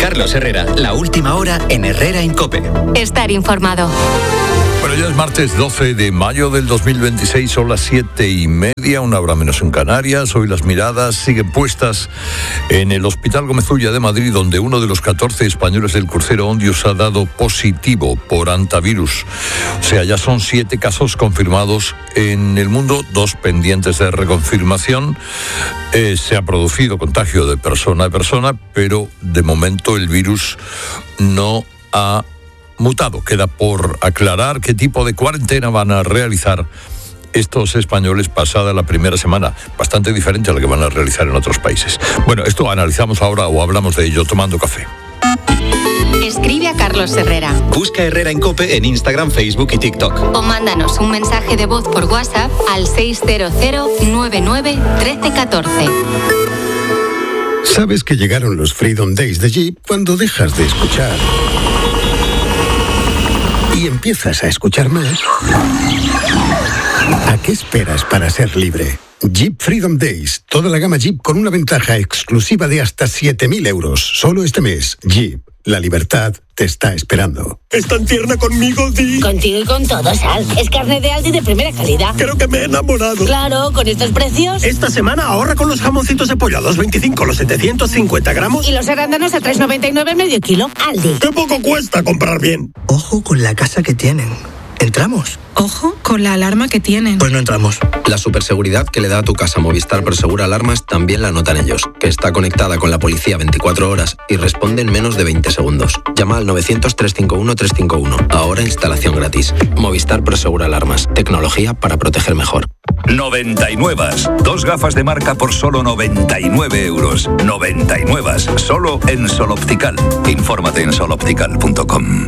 Carlos Herrera, la última hora en Herrera en COPE. Estar informado. Bueno, ya es martes 12 de mayo del 2026, son las 7:30, 1 menos en Canarias. Hoy las miradas siguen puestas en el Hospital Gómez Ulla de Madrid, donde uno de los 14 españoles del crucero Ondius ha dado positivo por hantavirus. O sea, ya son 7 casos confirmados en el mundo, 2 pendientes de reconfirmación. Se ha producido contagio de persona a persona, pero de momento el virus no ha mutado. Queda por aclarar qué tipo de cuarentena van a realizar estos españoles pasada la primera semana, bastante diferente a la que van a realizar en otros países. Bueno, esto analizamos ahora o hablamos de ello tomando café. Escribe a Carlos Herrera. Busca Herrera en COPE en Instagram, Facebook y TikTok. O mándanos un mensaje de voz por WhatsApp al 600-99-1314. ¿Sabes que llegaron los Freedom Days de Jeep cuando dejas de escuchar y empiezas a escuchar más? ¿A qué esperas para ser libre? Jeep Freedom Days. Toda la gama Jeep con una ventaja exclusiva de hasta 7.000 euros. Solo este mes. Jeep. La libertad te está esperando. ¿Es tan tierna conmigo, Di? Contigo y con todo, Sal. Es carne de Aldi de primera calidad. Creo que me he enamorado. Claro, con estos precios. Esta semana ahorra con los jamoncitos de pollo a 2,25 los 750 gramos. Y los arándanos a 3,99 medio kilo. Aldi. ¡Qué poco cuesta comprar bien! Ojo con la casa que tienen. ¿Entramos? Ojo con la alarma que tienen. Pues no entramos. La superseguridad que le da a tu casa Movistar Prosegura Alarmas también la notan ellos, que está conectada con la policía 24 horas y responde en menos de 20 segundos. Llama al 900-351-351. Ahora instalación gratis. Movistar Prosegura Alarmas. Tecnología para proteger mejor. 99. 2 gafas de marca por solo 99 euros. 99. Solo en Sol Optical. Infórmate en soloptical.com.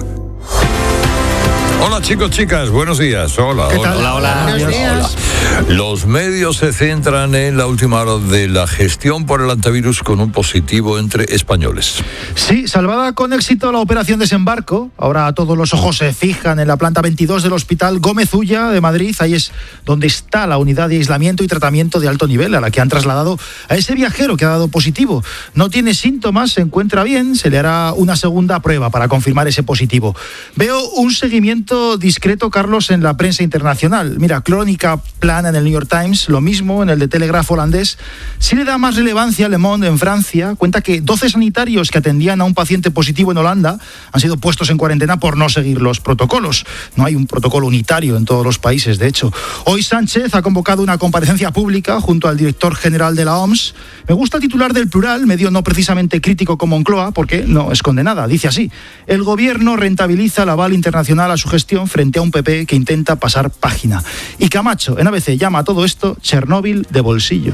Hola chicos, chicas, buenos días. Hola. Buenos días. Los medios se centran en la última hora de la gestión por el hantavirus con un positivo entre españoles. Sí, salvada con éxito la operación Desembarco. Ahora todos los ojos se fijan en la planta 22 del Hospital Gómez Ulla de Madrid. Ahí es donde está la unidad de aislamiento y tratamiento de alto nivel a la que han trasladado a ese viajero que ha dado positivo. No tiene síntomas, se encuentra bien, se le hará una segunda prueba para confirmar ese positivo. Veo un seguimiento discreto, Carlos, en la prensa internacional. Mira, Crónica plana en el New York Times, lo mismo en el de Telegraph holandés. Sí le da más relevancia a Le Monde en Francia. Cuenta que 12 sanitarios que atendían a un paciente positivo en Holanda han sido puestos en cuarentena por no seguir los protocolos. No hay un protocolo unitario en todos los países, de hecho. Hoy Sánchez ha convocado una comparecencia pública junto al director general de la OMS. Me gusta el titular del Plural, medio no precisamente crítico como Moncloa, porque no esconde nada. Dice así: el gobierno rentabiliza el aval internacional a su gestión frente a un PP que intenta pasar página. Y Camacho, en ABC, llama a todo esto Chernóbil de bolsillo.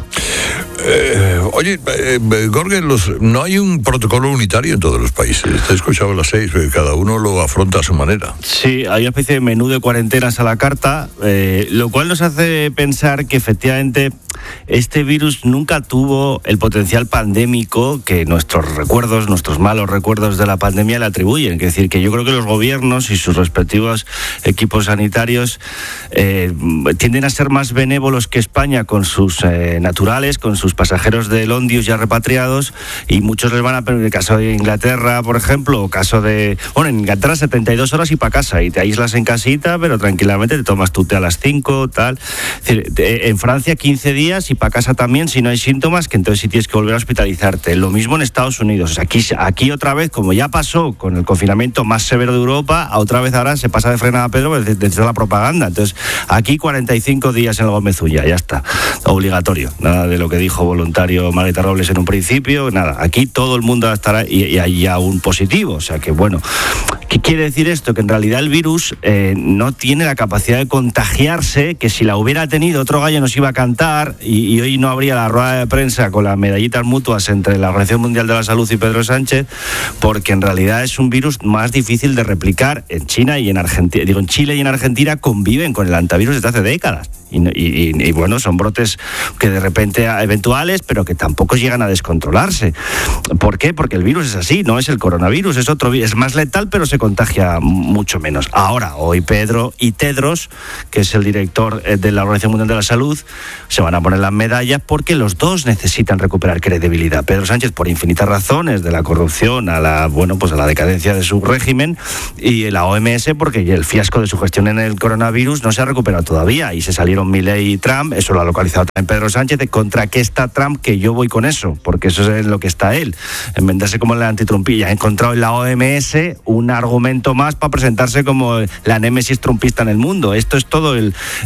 Oye, Jorge, no hay un protocolo unitario en todos los países. Te he escuchado a las 6, cada uno lo afronta a su manera. Sí, hay una especie de menú de cuarentenas a la carta, lo cual nos hace pensar que efectivamente este virus nunca tuvo el potencial pandémico que nuestros malos recuerdos de la pandemia le atribuyen. Es decir, que yo creo que los gobiernos y sus respectivos equipos sanitarios tienden a ser más benévolos que España con sus naturales, con sus pasajeros del Ondius ya repatriados, y muchos les van a pedir, en el caso de Inglaterra, por ejemplo, o caso de... Bueno, en Inglaterra 72 horas y para casa, y te aíslas en casita, pero tranquilamente te tomas tu té a las 5, tal. Es decir, en Francia 15 días y para casa también, si no hay síntomas, que entonces sí tienes que volver a hospitalizarte. Lo mismo en Estados Unidos. O sea, aquí otra vez, como ya pasó con el confinamiento más severo de Europa, otra vez ahora se pasa de frenada a Pedro desde la propaganda. Entonces, aquí 45 días en el Gómez Ulla, ya está. Obligatorio. Nada de lo que dijo voluntario Margarita Robles en un principio, nada. Aquí todo el mundo estará y hay ya un positivo. O sea que, bueno, ¿qué quiere decir esto? Que en realidad el virus no tiene la capacidad de contagiarse, que si la hubiera tenido otro gallo nos iba a cantar y hoy no habría la rueda de prensa con las medallitas mutuas entre la Organización Mundial de la Salud y Pedro Sánchez, porque en realidad es un virus más difícil de replicar. En China y en Argentina, en Chile y en Argentina conviven con el hantavirus desde hace décadas. Y bueno, son brotes que de repente eventuales, pero que tampoco llegan a descontrolarse. ¿Por qué? Porque el virus es así, no es el coronavirus, es otro virus, es más letal, pero se contagia mucho menos. Ahora, hoy Pedro y Tedros, que es el director de la Organización Mundial de la Salud, se van a poner las medallas porque los dos necesitan recuperar credibilidad. Pedro Sánchez por infinitas razones, de la corrupción a la decadencia de su régimen, y la OMS porque el fiasco de su gestión en el coronavirus no se ha recuperado todavía, y se salieron Milei y Trump. Eso lo ha localizado también Pedro Sánchez. ¿De contra qué está Trump? Que yo voy con eso, porque eso es lo que está él, en venderse como el antitrumpilla. Ha encontrado en la OMS un argumento más para presentarse como la némesis trumpista en el mundo. Esto es todo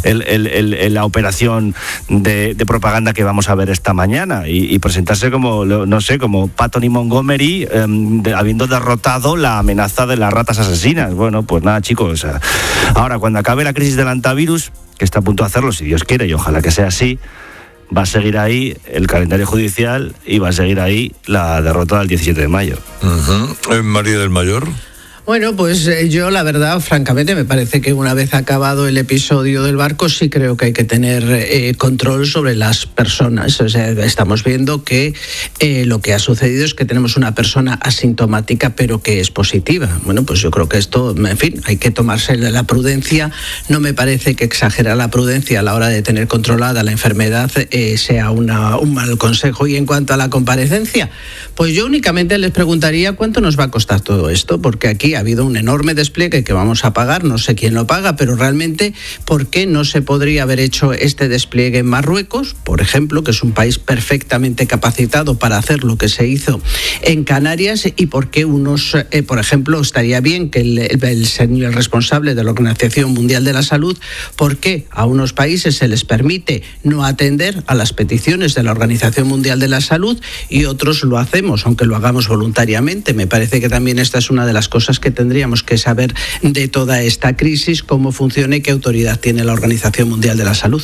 la operación de propaganda que vamos a ver esta mañana, y presentarse como, no sé, como Patton y Montgomery, habiendo derrotado la amenaza de las ratas asesinas. Bueno, pues nada, chicos. Ahora, cuando acabe la crisis del antivirus, que está a punto de hacerlo, si Dios quiere, y ojalá que sea así, va a seguir ahí el calendario judicial y va a seguir ahí la derrota del 17 de mayo. María del Mayor. Bueno, pues yo la verdad, francamente, me parece que una vez acabado el episodio del barco, sí creo que hay que tener control sobre las personas. O sea, estamos viendo que lo que ha sucedido es que tenemos una persona asintomática, pero que es positiva. Bueno, pues yo creo que esto, en fin, hay que tomarse la prudencia. No me parece que exagerar la prudencia a la hora de tener controlada la enfermedad sea un mal consejo. Y en cuanto a la comparecencia, pues yo únicamente les preguntaría cuánto nos va a costar todo esto, porque aquí ha habido un enorme despliegue que vamos a pagar, no sé quién lo paga, pero realmente, ¿por qué no se podría haber hecho este despliegue en Marruecos, por ejemplo, que es un país perfectamente capacitado para hacer lo que se hizo en Canarias? ¿Y por qué por ejemplo, estaría bien que el señor responsable de la Organización Mundial de la Salud, por qué a unos países se les permite no atender a las peticiones de la Organización Mundial de la Salud y otros lo hacemos, aunque lo hagamos voluntariamente? Me parece que también esta es una de las cosas que tendríamos que saber de toda esta crisis, cómo funciona y qué autoridad tiene la Organización Mundial de la Salud.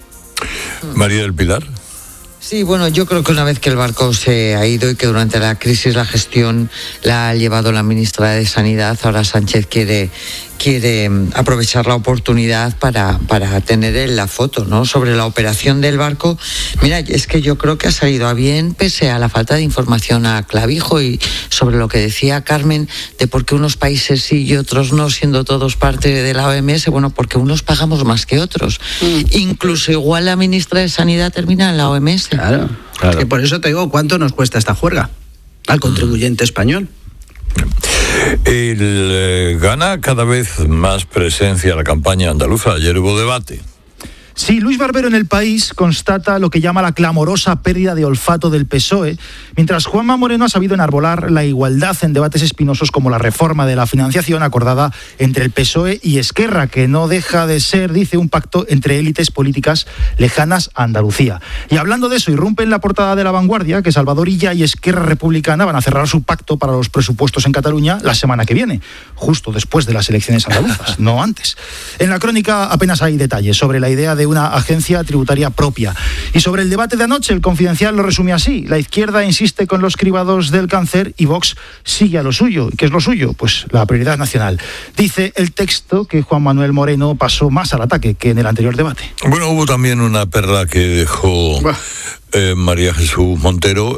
María del Pilar. Sí, bueno, yo creo que una vez que el barco se ha ido y que durante la crisis la gestión la ha llevado la ministra de Sanidad, ahora Sánchez quiere aprovechar la oportunidad para tener la foto, ¿no? Sobre la operación del barco. Mira, es que yo creo que ha salido a bien pese a la falta de información a clavijo, y sobre lo que decía Carmen de por qué unos países sí y otros no, siendo todos parte de la OMS. Bueno, porque unos pagamos más que otros. Incluso igual la ministra de Sanidad termina en la OMS. Claro. Es que por eso te digo, ¿cuánto nos cuesta esta juerga al contribuyente español? Gana cada vez más presencia la campaña andaluza. Ayer hubo debate. Sí, Luis Barbero en El País constata lo que llama la clamorosa pérdida de olfato del PSOE, mientras Juanma Moreno ha sabido enarbolar la igualdad en debates espinosos como la reforma de la financiación acordada entre el PSOE y Esquerra, que no deja de ser, dice, un pacto entre élites políticas lejanas a Andalucía. Y hablando de eso, irrumpe en la portada de La Vanguardia que Salvador Illa y Esquerra Republicana van a cerrar su pacto para los presupuestos en Cataluña la semana que viene, justo después de las elecciones andaluzas, no antes. En la crónica apenas hay detalles sobre la idea de una agencia tributaria propia. Y sobre el debate de anoche, El Confidencial lo resume así: la izquierda insiste con los cribados del cáncer y Vox sigue a lo suyo. ¿Qué es lo suyo? Pues la prioridad nacional. Dice el texto que Juan Manuel Moreno pasó más al ataque que en el anterior debate. Bueno, hubo también una perla que dejó María Jesús Montero,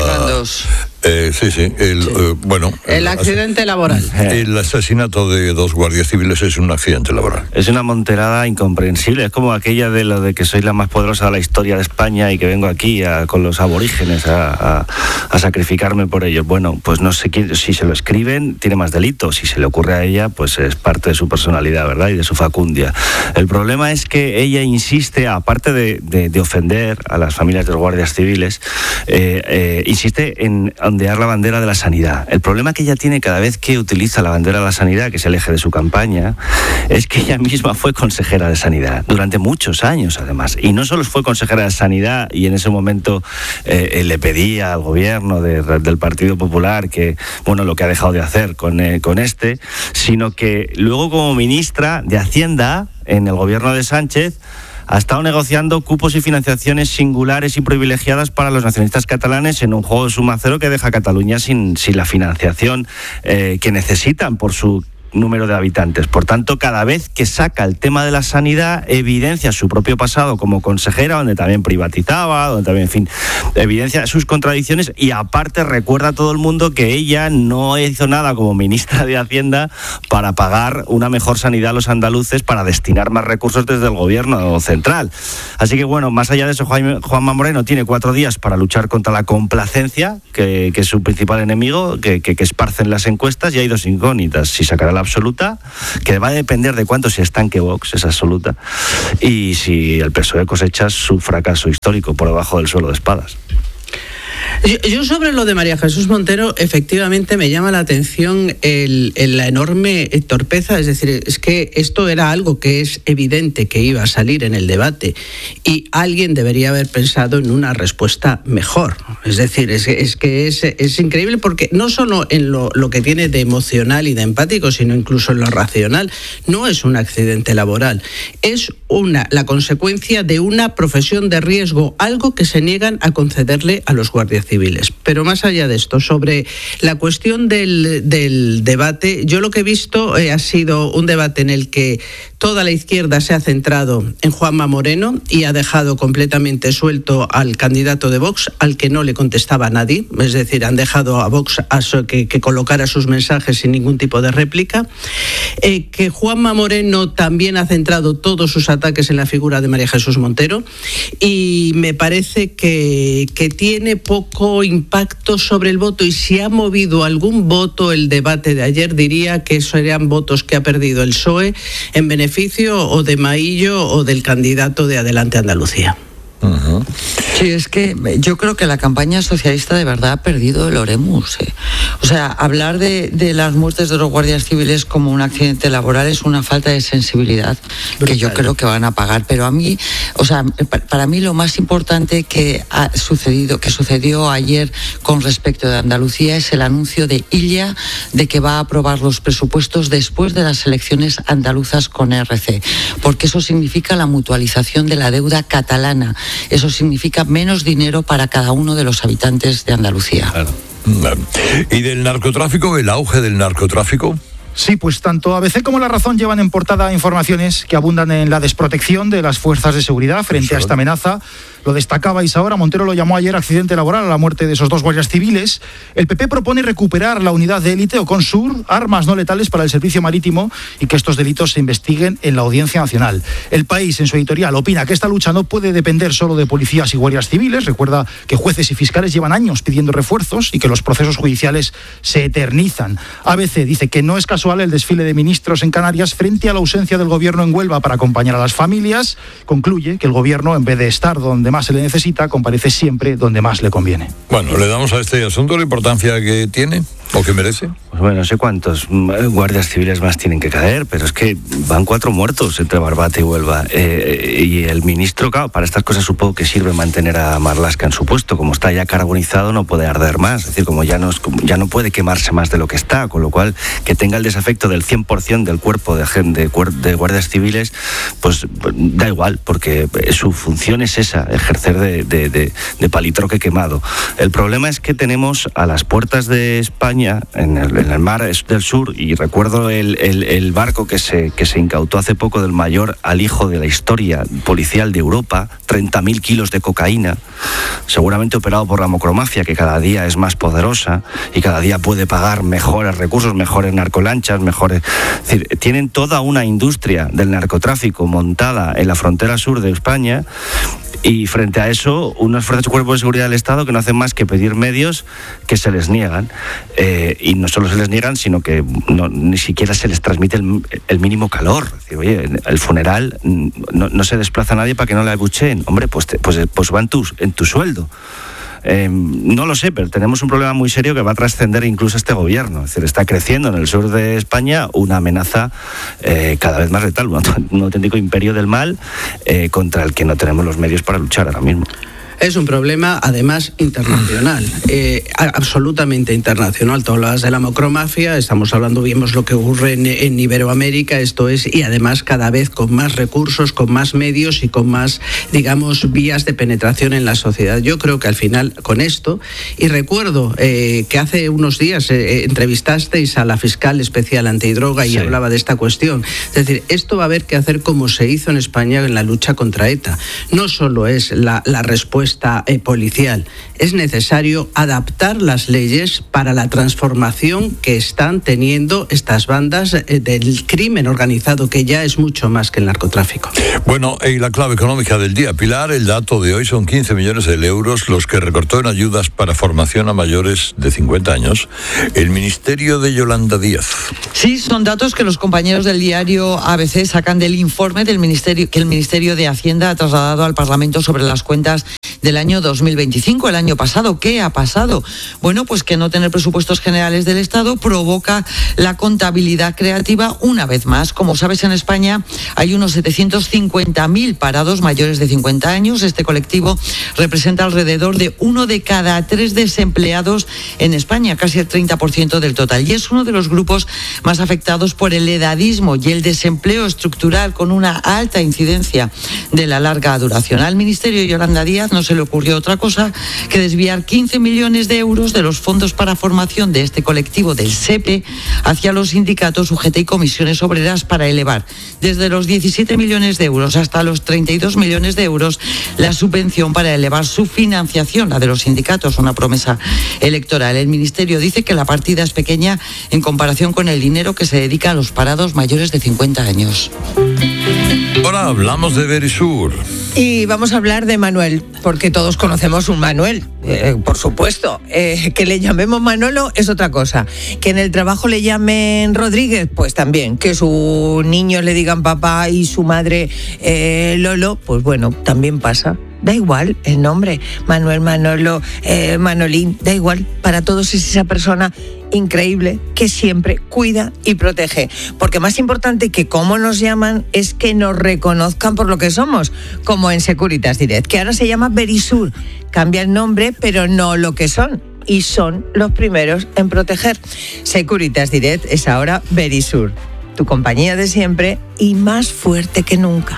el accidente laboral. El asesinato de 2 guardias civiles es un accidente laboral. Es una monterada incomprensible. Es como aquella de lo de que soy la más poderosa de la historia de España y que vengo aquí con los aborígenes a sacrificarme por ellos. Bueno, pues no sé quién, si se lo escriben tiene más delito. Si se le ocurre a ella, pues es parte de su personalidad, ¿verdad? Y de su facundia. El problema es que ella insiste, aparte de ofender a las familias de los guardias civiles, insiste en ondear la bandera de la sanidad. El problema que ella tiene cada vez que utiliza la bandera de la sanidad, que es el eje de su campaña, es que ella misma fue consejera de sanidad durante muchos años, además. Y no solo fue consejera de sanidad y en ese momento le pedía al gobierno del Partido Popular que, bueno, lo que ha dejado de hacer con sino que luego como ministra de Hacienda en el gobierno de Sánchez ha estado negociando cupos y financiaciones singulares y privilegiadas para los nacionalistas catalanes en un juego de suma cero que deja a Cataluña sin la financiación que necesitan por su número de habitantes. Por tanto, cada vez que saca el tema de la sanidad, evidencia su propio pasado como consejera, donde también privatizaba, donde también, en fin, evidencia sus contradicciones y aparte recuerda a todo el mundo que ella no hizo nada como ministra de Hacienda para pagar una mejor sanidad a los andaluces, para destinar más recursos desde el gobierno central. Así que bueno, más allá de eso, Juanma Moreno tiene 4 días para luchar contra la complacencia, que es su principal enemigo, que esparcen las encuestas, y hay 2 incógnitas: si sacará la absoluta, que va a depender de cuánto se estanque Vox, esa absoluta, y si el PSOE cosecha su fracaso histórico por debajo del suelo de espadas. Yo sobre lo de María Jesús Montero, efectivamente me llama la atención la enorme torpeza. Es decir, es que esto era algo que es evidente que iba a salir en el debate y alguien debería haber pensado en una respuesta mejor. Es decir, es increíble, porque no solo en lo que tiene de emocional y de empático, sino incluso en lo racional. No es un accidente laboral, es la consecuencia de una profesión de riesgo, algo que se niegan a concederle a los guardias civiles. Pero más allá de esto, sobre la cuestión del debate, yo lo que he visto ha sido un debate en el que toda la izquierda se ha centrado en Juanma Moreno y ha dejado completamente suelto al candidato de Vox, al que no le contestaba nadie. Es decir, han dejado a Vox que colocara sus mensajes sin ningún tipo de réplica. Que Juanma Moreno también ha centrado todos sus ataques en la figura de María Jesús Montero, y me parece que tiene poco impacto sobre el voto, y si ha movido algún voto el debate de ayer, diría que serían votos que ha perdido el PSOE en beneficio o de Maillo o del candidato de Adelante Andalucía. Uh-huh. Sí, es que yo creo que la campaña socialista de verdad ha perdido el oremus. O sea, hablar de las muertes de los guardias civiles como un accidente laboral es una falta de sensibilidad que yo creo que van a pagar. Pero a mí, o sea, para mí lo más importante que sucedió ayer con respecto de Andalucía es el anuncio de Illa de que va a aprobar los presupuestos después de las elecciones andaluzas con RC, porque eso significa la mutualización de la deuda catalana. Eso significa menos dinero para cada uno de los habitantes de Andalucía. Claro. ¿Y del narcotráfico, el auge del narcotráfico? Sí, pues tanto ABC como La Razón llevan en portada informaciones que abundan en la desprotección de las fuerzas de seguridad frente a esta amenaza. Lo destacaba Isaora Montero, lo llamó ayer accidente laboral a la muerte de esos 2 guardias civiles. El PP propone recuperar la unidad de élite o CONSUR, armas no letales para el servicio marítimo, y que estos delitos se investiguen en la Audiencia Nacional. El País, en su editorial, opina que esta lucha no puede depender solo de policías y guardias civiles. Recuerda que jueces y fiscales llevan años pidiendo refuerzos y que los procesos judiciales se eternizan. ABC dice que no es casual el desfile de ministros en Canarias frente a la ausencia del gobierno en Huelva para acompañar a las familias. Concluye que el gobierno, en vez de estar donde más se le necesita, comparece siempre donde más le conviene. Bueno, ¿le damos a este asunto la importancia que tiene o que merece? Pues bueno, no sé cuántos guardias civiles más tienen que caer, pero es que van 4 muertos entre Barbate y Huelva. Y el ministro, claro, para estas cosas supongo que sirve mantener a Marlaska en su puesto. Como está ya carbonizado, no puede arder más. Es decir, como ya no puede quemarse más de lo que está, con lo cual que tenga el desafecto del 100% del cuerpo de guardias civiles, pues da igual, porque su función es esa, ejercer de palitroque quemado. El problema es que tenemos a las puertas de España, en el mar del sur, y recuerdo el barco que se incautó hace poco del mayor alijo de la historia policial de Europa, 30.000 kilos de cocaína, seguramente operado por la macromafia, que cada día es más poderosa y cada día puede pagar mejores recursos, mejores narcolanchas, mejores... Es decir, tienen toda una industria del narcotráfico montada en la frontera sur de España, y frente a eso, unas fuerzas y cuerpos de seguridad del Estado que no hacen más que pedir medios que se les niegan. Y no solo se les niegan, sino que ni siquiera se les transmite el mínimo calor. Es decir, oye, el funeral no se desplaza a nadie para que no le abucheen. Hombre, pues va en tu sueldo. No lo sé, pero tenemos un problema muy serio que va a trascender incluso este gobierno. Es decir, está creciendo en el sur de España una amenaza cada vez más letal, un auténtico imperio del mal contra el que no tenemos los medios para luchar ahora mismo. Es un problema, además, internacional, absolutamente internacional. Tú hablabas de la macromafia, estamos hablando, vimos lo que ocurre en Iberoamérica, esto es, y además cada vez con más recursos, con más medios y con más, digamos, vías de penetración en la sociedad. Yo creo que al final, con esto, y recuerdo que hace unos días entrevistasteis a la fiscal especial antidroga y hablaba de esta cuestión. Es decir, esto va a haber que hacer como se hizo en España en la lucha contra ETA. No solo es la respuesta policial, es necesario adaptar las leyes para la transformación que están teniendo estas bandas del crimen organizado, que ya es mucho más que el narcotráfico. Bueno, y la clave económica del día, Pilar, el dato de hoy son 15 millones de euros los que recortó en ayudas para formación a mayores de 50 años el Ministerio de Yolanda Díaz. Sí, son datos que los compañeros del diario ABC sacan del informe del Ministerio, que el Ministerio de Hacienda ha trasladado al Parlamento sobre las cuentas del año 2025, el año pasado. ¿Qué ha pasado? Bueno, pues que no tener presupuestos generales del Estado provoca la contabilidad creativa una vez más. Como sabes, en España hay unos 750.000 parados mayores de 50 años. Este colectivo representa alrededor de 1 de cada 3 desempleados en España, casi el 30% del total. Y es uno de los grupos más afectados por el edadismo y el desempleo estructural, con una alta incidencia de la larga duración. Al Ministerio de Yolanda Díaz no se le ocurrió otra cosa que desviar 15 millones de euros de los fondos para formación de este colectivo del SEPE hacia los sindicatos, UGT y comisiones obreras para elevar desde los 17 millones de euros hasta los 32 millones de euros la subvención para elevar su financiación, la de los sindicatos, una promesa electoral. El Ministerio dice que la partida es pequeña en comparación con el dinero que se dedica a los parados mayores de 50 años. Ahora hablamos de Verisur. Y vamos a hablar de Manuel, porque todos conocemos un Manuel, por supuesto. Que le llamemos Manolo es otra cosa. Que en el trabajo le llamen Rodríguez, pues también. Que sus niños le digan papá y su madre Lolo, pues bueno, también pasa. Da igual el nombre, Manuel, Manolo, Manolín, da igual. Para todos es esa persona increíble que siempre cuida y protege. Porque más importante que cómo nos llaman es que nos reconozcan por lo que somos, como en Securitas Direct, que ahora se llama Verisur. Cambia el nombre, pero no lo que son. Y son los primeros en proteger. Securitas Direct es ahora Verisur, tu compañía de siempre y más fuerte que nunca.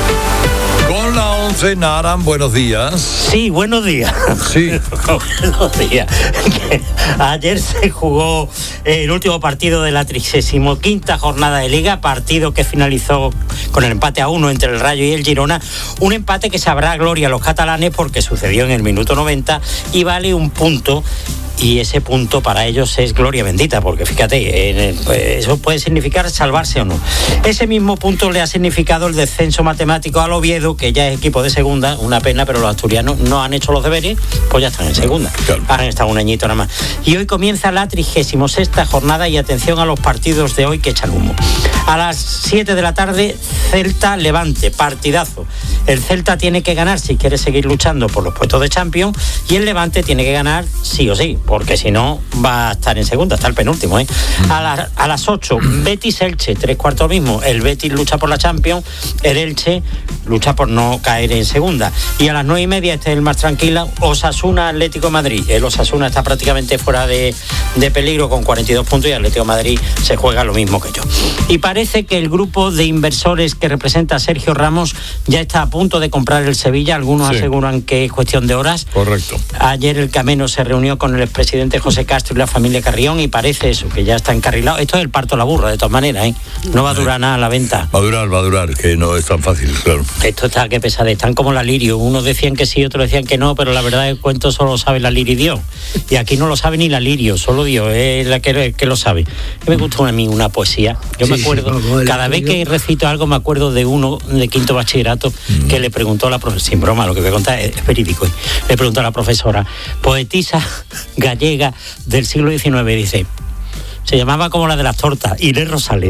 Con la 11, Naran, buenos días. Sí, buenos días. Sí. Buenos días. Ayer se jugó el último partido de la 35ª jornada de Liga, partido que finalizó con el empate a 1 entre el Rayo y el Girona. Un empate que sabrá gloria a los catalanes porque sucedió en el minuto 90 y vale un punto. Y ese punto para ellos es gloria bendita, porque fíjate, eso puede significar salvarse o no. Ese mismo punto le ha significado el descenso matemático al Oviedo, que ya es equipo de segunda, una pena, pero los asturianos no han hecho los deberes, pues ya están en segunda. Claro. Han estado un añito nada más. Y hoy comienza la 36ª jornada y atención a los partidos de hoy que echan humo. A las 7 de la tarde, Celta-Levante, partidazo. El Celta tiene que ganar si quiere seguir luchando por los puestos de Champions y el Levante tiene que ganar sí o sí, porque si no va a estar en segunda, está el penúltimo. A las 8, Betis-Elche, 3/4 mismo. El Betis lucha por la Champions, el Elche lucha por no caer en segunda. Y a las 9:30, este es el más tranquilo, Osasuna-Atlético de Madrid. El Osasuna está prácticamente fuera de peligro con 42 puntos y Atlético de Madrid se juega lo mismo que yo. Y parece que el grupo de inversores que representa a Sergio Ramos ya está a punto de comprar el Sevilla. Algunos aseguran que es cuestión de horas. Correcto. Ayer el Cameno se reunió con el expresidente José Castro y la familia Carrión y parece eso, que ya está encarrilado. Esto es el parto a la burra, de todas maneras, no va a durar nada la venta. Va a durar, que no es tan fácil, claro. Esto está que pesado, están como la Lirio. Unos decían que sí, otros decían que no, pero la verdad el cuento solo sabe la Lirio y Dios. Y aquí no lo sabe ni la Lirio, solo Dios es la que lo sabe. Que me gusta a mí una poesía. Yo me acuerdo, cada vez que recito algo me acuerdo de uno de quinto bachillerato que le preguntó a la profesora, sin broma, lo que voy a contar es verídico, le preguntó a la profesora, poetisa gallega del siglo XIX, dice, se llamaba como la de las tortas, Inés Rosales.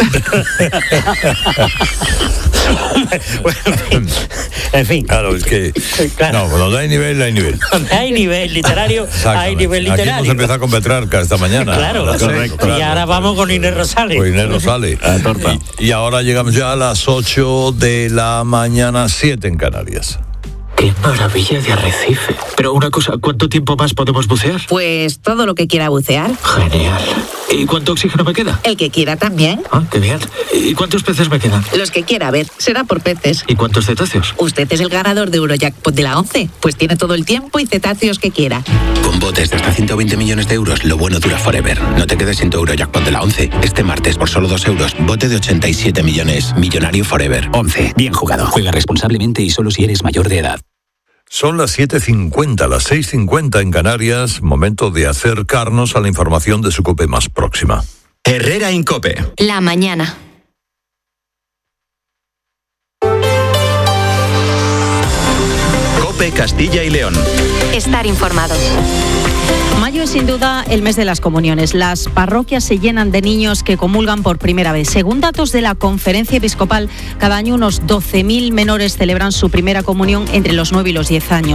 Bueno, en fin. Claro, es que claro. No, cuando hay nivel, hay nivel. Donde hay nivel literario, hay nivel literario. Aquí hemos empezado con Petrarca esta mañana. Claro, correcto. Y ahora vamos con Inés Rosales. Con Inés Rosales. Y ahora llegamos ya a las 8 de la mañana, 7 en Canarias. ¡Qué maravilla de arrecife! Pero una cosa, ¿cuánto tiempo más podemos bucear? Pues todo lo que quiera bucear. Genial. ¿Y cuánto oxígeno me queda? El que quiera también. Ah, qué bien. ¿Y cuántos peces me quedan? Los que quiera ver, será por peces. ¿Y cuántos cetáceos? Usted es el ganador de Eurojackpot de la 11, pues tiene todo el tiempo y cetáceos que quiera. Con botes de hasta 120 millones de euros, lo bueno dura forever. No te quedes sin tu Eurojackpot de la 11. Este martes, por solo 2 euros, bote de 87 millones. Millonario forever. 11. Bien jugado. Juega responsablemente y solo si eres mayor de edad. Son las 7:50, las 6:50 en Canarias. Momento de acercarnos a la información de su COPE más próxima. Herrera Incope. La mañana. COPE Castilla y León. Estar informado. Mayo es sin duda el mes de las comuniones. Las parroquias se llenan de niños que comulgan por primera vez. Según datos de la Conferencia Episcopal, cada año unos 12.000 menores celebran su primera comunión entre los 9 y los 10 años.